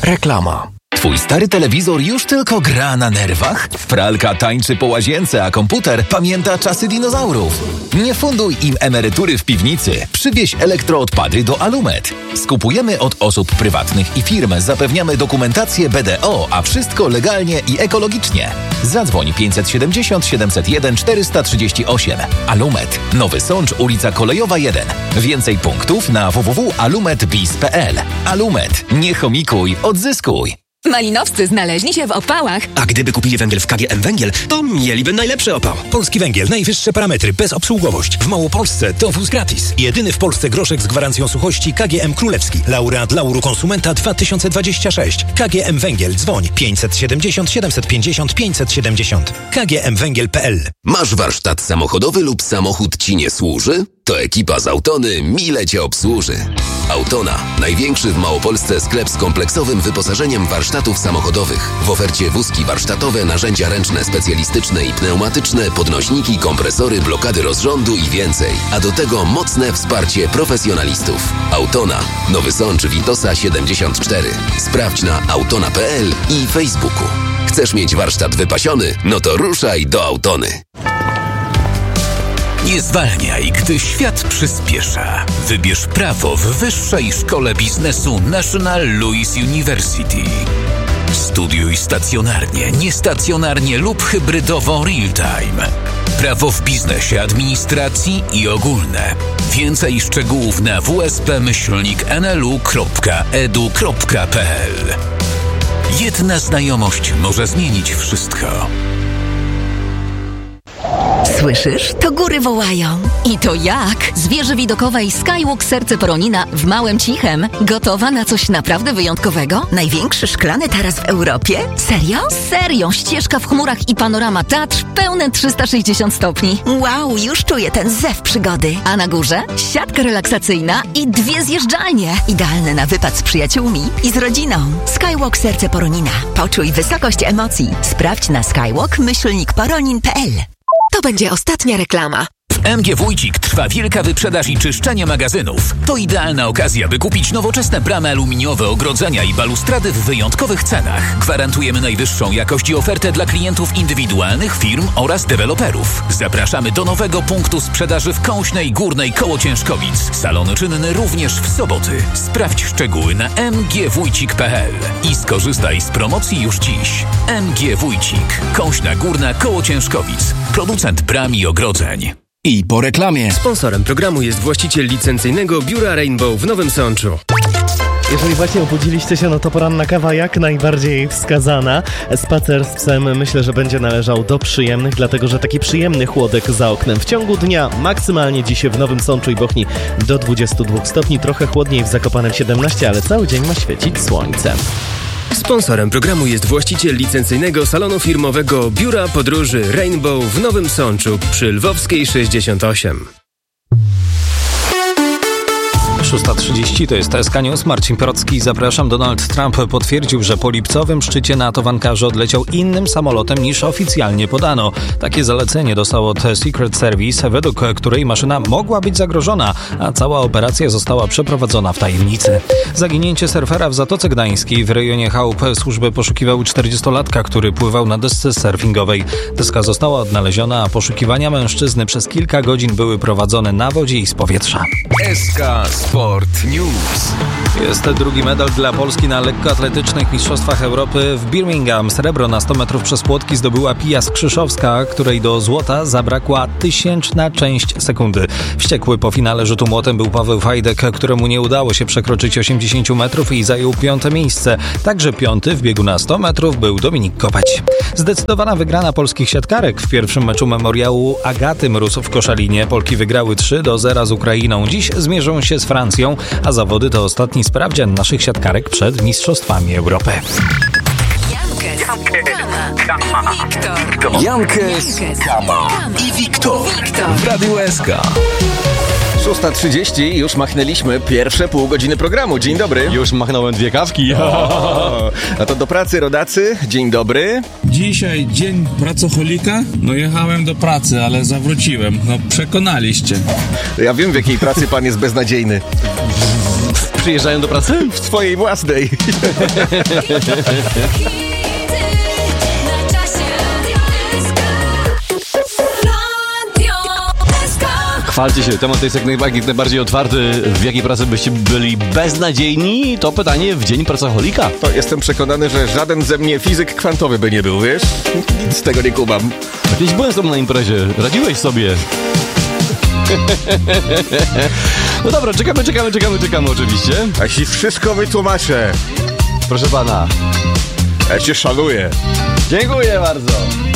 Reklama. Twój stary telewizor już tylko gra na nerwach? Pralka tańczy po łazience, a komputer pamięta czasy dinozaurów. Nie funduj im emerytury w piwnicy. Przywieź elektroodpady do Alumet. Skupujemy od osób prywatnych i firm. Zapewniamy dokumentację BDO, a wszystko legalnie i ekologicznie. Zadzwoń 570 701 438. Alumet. Nowy Sącz, ulica Kolejowa 1. Więcej punktów na www.alumetbiz.pl. Alumet. Nie chomikuj, odzyskuj. Malinowscy znaleźli się w opałach. A gdyby kupili węgiel w KGM Węgiel, to mieliby najlepszy opał. Polski Węgiel. Najwyższe parametry. Bezobsługowość. W Małopolsce to wóz gratis. Jedyny w Polsce groszek z gwarancją suchości KGM Królewski. Laureat Lauru Konsumenta 2026. KGM Węgiel. Dzwoń 570 750 570. kgmwęgiel.pl. Masz warsztat samochodowy lub samochód Ci nie służy? To ekipa z Autony mile Cię obsłuży. Autona. Największy w Małopolsce sklep z kompleksowym wyposażeniem warsztatów samochodowych. W ofercie wózki warsztatowe, narzędzia ręczne, specjalistyczne i pneumatyczne, podnośniki, kompresory, blokady rozrządu i więcej. A do tego mocne wsparcie profesjonalistów. Autona. Nowy Sącz, Witosa 74. Sprawdź na autona.pl i Facebooku. Chcesz mieć warsztat wypasiony? No to ruszaj do Autony. Nie zwalniaj, gdy świat przyspiesza. Wybierz prawo w Wyższej Szkole Biznesu National Louis University. Studiuj stacjonarnie, niestacjonarnie lub hybrydowo real-time. Prawo w biznesie, administracji i ogólne. Więcej szczegółów na wsp-nlu.edu.pl. Jedna znajomość może zmienić wszystko. Słyszysz? To góry wołają. I to jak? Z wieży widokowej Skywalk Serce Poronina w Małym Cichem. Gotowa na coś naprawdę wyjątkowego? Największy szklany taras w Europie? Serio? Serio! Ścieżka w chmurach i panorama Tatr pełne 360 stopni. Wow, już czuję ten zew przygody. A na górze? Siatka relaksacyjna i 2 zjeżdżalnie. Idealne na wypad z przyjaciółmi i z rodziną. Skywalk Serce Poronina. Poczuj wysokość emocji. Sprawdź na skywalk-poronin.pl. To będzie ostatnia reklama. W MG Wójcik trwa wielka wyprzedaż i czyszczenie magazynów. To idealna okazja, by kupić nowoczesne bramy aluminiowe, ogrodzenia i balustrady w wyjątkowych cenach. Gwarantujemy najwyższą jakość i ofertę dla klientów indywidualnych, firm oraz deweloperów. Zapraszamy do nowego punktu sprzedaży w Kąśnej Górnej koło Ciężkowic. Salon czynny również w soboty. Sprawdź szczegóły na mgwójcik.pl i skorzystaj z promocji już dziś. MG Wójcik. Kąśna Górna koło Ciężkowic. Producent bram i ogrodzeń. I po reklamie. Sponsorem programu jest właściciel licencyjnego biura Rainbow w Nowym Sączu. Jeżeli właśnie obudziliście się, no to poranna kawa jak najbardziej wskazana. Spacer z psem myślę, że będzie należał do przyjemnych, dlatego że taki przyjemny chłodek za oknem. W ciągu dnia maksymalnie dzisiaj w Nowym Sączu i Bochni do 22 stopni, trochę chłodniej w Zakopanem 17, ale cały dzień ma świecić słońce. Sponsorem programu jest właściciel licencyjnego salonu firmowego biura podróży Rainbow w Nowym Sączu przy Lwowskiej 68. 6:30 to jest SK News. Marcin Porocki, zapraszam. Donald Trump potwierdził, że po lipcowym szczycie NATO wankarze odleciał innym samolotem niż oficjalnie podano. Takie zalecenie dostał od Secret Service, według której maszyna mogła być zagrożona, a cała operacja została przeprowadzona w tajemnicy. Zaginięcie surfera w Zatoce Gdańskiej w rejonie chałup służby poszukiwały 40-latka, który pływał na desce surfingowej. Deska została odnaleziona, a poszukiwania mężczyzny przez kilka godzin były prowadzone na wodzie i z powietrza. SK Sport News. Jest drugi medal dla Polski na lekkoatletycznych mistrzostwach Europy w Birmingham. Srebro na 100 metrów przez płotki zdobyła Pia Skrzyszowska, której do złota zabrakła 1000 część sekundy. Wściekły po finale rzutu młotem był Paweł Fajdek, któremu nie udało się przekroczyć 80 metrów i zajął 5. miejsce. Także 5. w biegu na 100 metrów był Dominik Kopeć. Zdecydowana wygrana polskich siatkarek w pierwszym meczu memoriału Agaty Mróz w Koszalinie. Polki wygrały 3-0 z Ukrainą. Dziś zmierzą się z Francją, a zawody to ostatni sprawdzian naszych siatkarek przed Mistrzostwami Europy. Jankes, Kama i Wiktor w Radiu SK. 6:30, już machnęliśmy pierwsze pół godziny programu. Dzień dobry. Już machnąłem 2 kawki. No to do pracy, rodacy. Dzień dobry. Dzisiaj dzień pracocholika. No jechałem do pracy, ale zawróciłem. No przekonaliście. Ja wiem, w jakiej pracy pan jest beznadziejny. przyjeżdżają do pracy? W twojej własnej. Chwalcie się, temat jest jak najbardziej otwarty. W jakiej pracy byście byli beznadziejni? To pytanie w Dzień Pracoholika. To jestem przekonany, że żaden ze mnie fizyk kwantowy by nie był, wiesz? Z tego nie kumam. Kiedyś byłem z tobą na imprezie, radziłeś sobie. No dobra, czekamy oczywiście. A ci wszystko wytłumaczę. Proszę pana. Ja cię szanuję. Dziękuję bardzo.